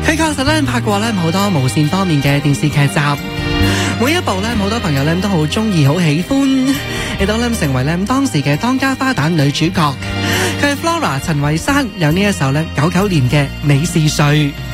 佢確實咧拍過咧好多無線方面嘅電視劇集，每一部咧好多朋友咧都好中意、好喜歡，亦都咧成為咧當時嘅當家花旦女主角。佢係 Flora 陳慧珊，有呢一首咧99年嘅《你是誰》。